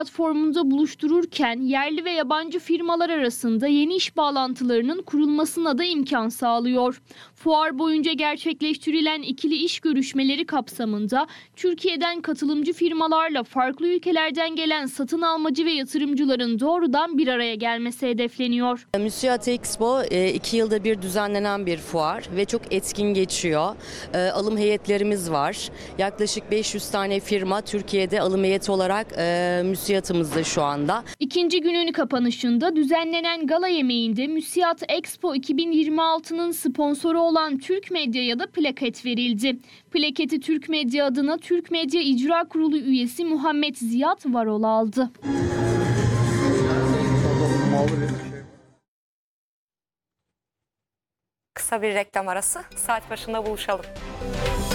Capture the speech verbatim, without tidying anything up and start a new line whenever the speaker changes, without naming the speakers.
Platformunda buluştururken yerli ve yabancı firmalar arasında yeni iş bağlantılarının kurulmasına da imkan sağlıyor. Fuar boyunca gerçekleştirilen ikili iş görüşmeleri kapsamında Türkiye'den katılımcı firmalarla farklı ülkelerden gelen satın almacı ve yatırımcıların doğrudan bir araya gelmesi hedefleniyor.
Müsiat Expo iki yılda bir düzenlenen bir fuar ve çok etkin geçiyor. Alım heyetlerimiz var. Yaklaşık beş yüz tane firma Türkiye'de alım heyeti olarak müsiatımızda şu anda.
İkinci günün kapanışında düzenlenen gala yemeğinde Müsiat Expo iki bin yirmi altı'nın sponsoru olan Türk Medya'ya da plaket verildi. Plaketi Türk Medya adına Türk Medya İcra Kurulu üyesi Muhammed Ziyad Varol aldı.
Kısa bir reklam arası, saat başında buluşalım.